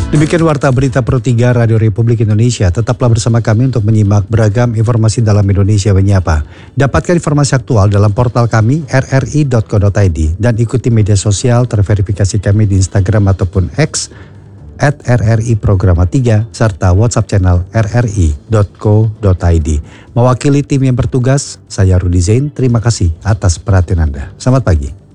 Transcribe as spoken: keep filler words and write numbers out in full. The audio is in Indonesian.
Demikian Warta Berita Pro tiga Radio Republik Indonesia. Tetaplah bersama kami untuk menyimak beragam informasi dalam Indonesia Menyapa. Dapatkan informasi aktual dalam portal kami r r i dot co dot i d dan ikuti media sosial terverifikasi kami di Instagram ataupun X at r r i programa tiga serta WhatsApp channel r r i dot co dot i d. Mewakili tim yang bertugas, saya Rudi Zain. Terima kasih atas perhatian Anda. Selamat pagi.